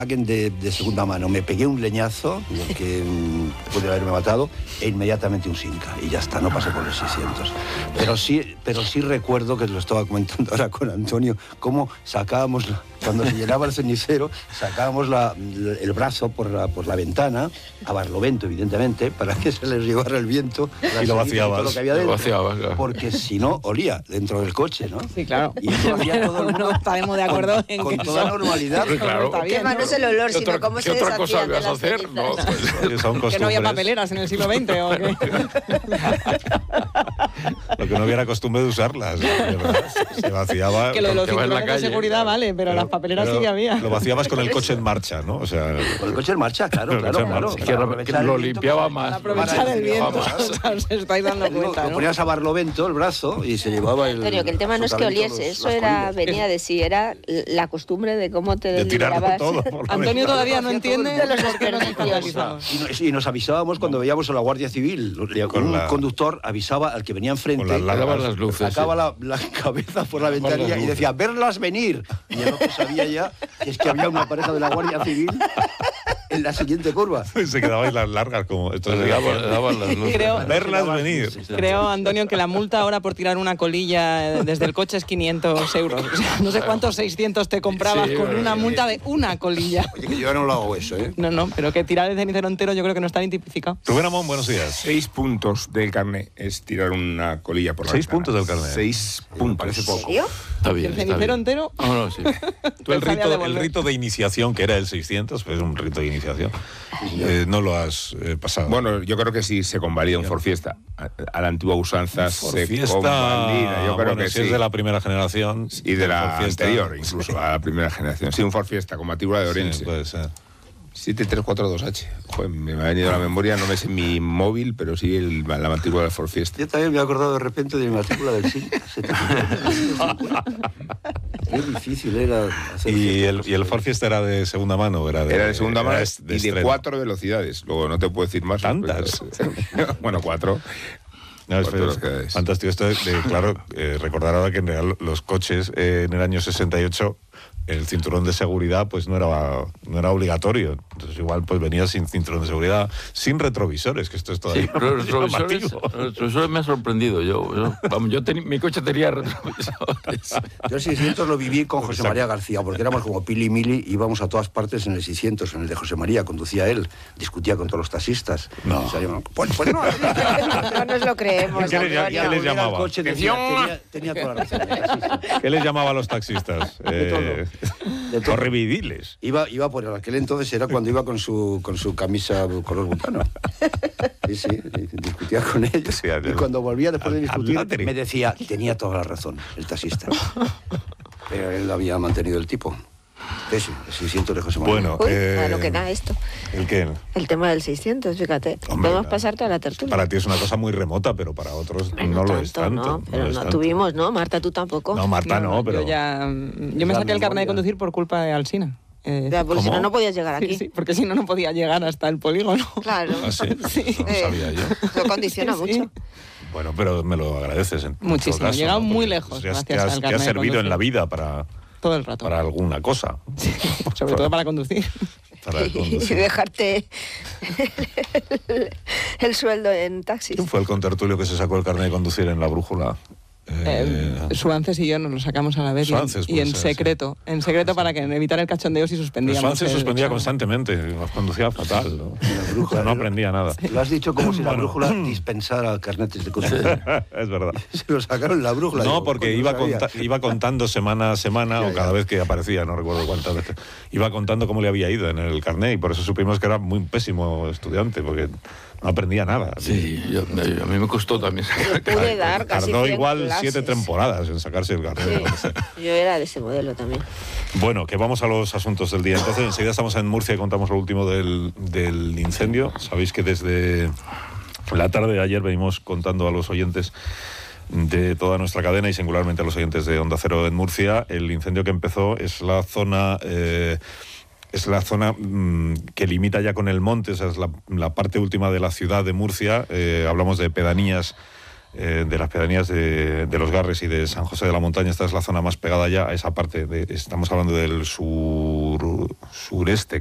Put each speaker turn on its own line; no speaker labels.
Alguien de segunda mano, me pegué un leñazo que puede haberme matado e inmediatamente un Simca y ya está, no pasé por los 600. Pero sí recuerdo, que lo estaba comentando ahora con Antonio, cómo sacábamos, cuando se llenaba el cenicero, sacábamos el brazo por la ventana, a barlovento evidentemente, para que se les llevara el viento
y lo vaciabas,
todo lo que había dentro,
claro.
Porque si no olía dentro del coche, ¿no?
Sí, claro.
Y eso hacía todo el mundo
no estaremos de acuerdo en
con
que
toda normalidad.
Claro.
Está bien,
no es el olor, sino cómo se
¿Qué otra cosa
deshacían de
vas a
las
hacer? No,
que no había papeleras en el siglo XX o qué.
Lo que no hubiera costumbre de usarlas, ¿verdad? Se vaciaba.
Que lo de los
porque va en la
cinturones de
calle,
seguridad vale, pero las papeleras sí que había.
Lo vaciabas con el coche en marcha, ¿no? O sea,
con el coche en marcha, claro.
Es que lo limpiaba más.
Aprovechar el viento. Os estáis dando cuenta,
Lo
¿no?
ponías a barlovento el brazo y se llevaba el...
Antonio, que el tema no es que oliese, eso venía de sí, era la costumbre de cómo te
desliberabas.
Antonio todavía no entiende
de los
por qué nos escandalizamos.
Y nos avisábamos cuando veíamos a la Guardia Civil. Un conductor avisaba al que venía enfrente,
las luces,
sacaba la cabeza por la ventanilla y decía, verlas venir. Y el otro sabía ya que es que había una pareja de la Guardia Civil en la siguiente curva.
Se quedaban las largas como...
daban las luces.
Verlas venir.
Creo, Antonio, que la multa ahora por tirar una colilla desde el coche es 500 euros. O sea, no sé cuántos 600 te comprabas con una multa de una colilla.
Oye, que yo no lo hago eso, ¿eh?
No, pero que tirar el cenicero entero yo creo que no está bien tipificado.
Rubén Amón, buenos días.
6 puntos del carnet es tirar una colilla por la
6
ventana.
puntos del carnet.
6 puntos.
Parece poco.
¿En serio?
Está bien.
¿El cenicero entero?
No, sí.
Tú el rito de iniciación, que era el 600, pues un rito de iniciación, no lo has pasado.
Bueno, yo creo que sí se convalida un Forfiesta. A la antigua usanza se convalida. Yo creo que
si
sí.
es de la primera generación.
Y de la
Forfiesta,
anterior, incluso, a la primera generación. Sí, un Forfiesta con matrícula de Orense.
Sí, puede ser.
7342H. Joder, me ha venido a la memoria, no me sé mi móvil, pero sí la matrícula del Forfiesta.
Yo también me he acordado de repente de mi matrícula del SIC. Qué difícil era hacer...
¿Y el Forfiesta era de segunda mano? Era
de segunda mano y
estreno.
de 4 velocidades. Luego no te puedo decir más.
¿Tantas?
Bueno, 4.
No, es fantástico esto claro, recordar ahora que en realidad los coches en el año 68 el cinturón de seguridad pues no era obligatorio. Entonces igual pues venía sin cinturón de seguridad, sin retrovisores, que esto es todavía...
Sí, pero los retrovisores me ha sorprendido. Mi coche tenía retrovisores.
Yo el 600 lo viví con José María García, porque éramos como Pili y Mili, íbamos a todas partes en el 600, en el de José María, conducía él, discutía con todos los taxistas.
No.
Pues no.
No nos lo creemos.
¿Qué les llamaba?
El coche tenía toda la razón.
¿Qué les llamaba a los taxistas?
De todo.
Horribidiles.
Iba por aquel entonces, era cuando iba con su camisa color butano. Sí, discutía con ellos.
Sí,
y cuando volvía después de discutir,
Latri.
me decía, tenía toda la razón, el taxista. Pero él había mantenido el tipo. Sí, el 600 de José María.
Bueno,
Uy, a lo que da esto.
¿El qué?
El tema del 600, fíjate.
Hombre,
Podemos pasar toda la tertulia.
Para ti es una cosa muy remota, pero para otros no lo es tanto.
No, pero
es
no
tanto.
tuvimos, ¿no? Marta, tú tampoco.
No, Marta no, pero...
Yo me saqué el carnet de conducir por culpa de Alsina.
Ya, porque si no podías llegar aquí.
Sí, porque si no podía llegar hasta el polígono.
Claro.
¿Ah, sí? No sabía yo.
Lo condiciona mucho.
Bueno, pero me lo agradeces en
Muchísimo.
todo caso,
Llegado
¿no?
muy
Porque
lejos,
que
gracias al
has
carnet de
servido en
conducir.
la vida para
Todo el rato.
alguna cosa.
Sí, sobre todo para conducir.
Para
Y
conducir.
dejarte el sueldo en taxis.
¿Quién fue el contertulio que se sacó el carnet de conducir en la brújula?
Suances y yo nos lo sacamos a la vez
Suances,
y en
puede ser,
secreto.
sí.
En secreto para que evitar el cachondeo si suspendíamos.
Suances
el
suspendía
examen.
constantemente, nos conducía fatal. ¿no?
La brújula,
No aprendía nada.
Lo has dicho como si la
Bueno.
brújula dispensara carnetes de conducir.
Es verdad.
Se lo sacaron en la brújula.
No,
digo,
porque
pues no sabía.
iba contando semana a semana, o cada vez que aparecía, no recuerdo cuántas veces, iba contando cómo le había ido en el carnet, y por eso supimos que era muy pésimo estudiante, porque no aprendía nada.
Sí, a mí me costó también sacar el
Pude
carnet.
dar casi
Tardó
100
igual
clases.
7 temporadas en sacarse el carnet.
Sí, yo era de ese modelo también.
Bueno, que vamos a los asuntos del día. Entonces, enseguida estamos en Murcia y contamos lo último del incendio. Sabéis que desde la tarde de ayer venimos contando a los oyentes de toda nuestra cadena y singularmente a los oyentes de Onda Cero en Murcia. El incendio que empezó es la zona... es la zona que limita ya con el monte, esa es la parte última de la ciudad de Murcia. Hablamos de pedanías de las pedanías de Los Garres y de San José de la Montaña. Esta es la zona más pegada ya a esa parte. Estamos hablando del sureste,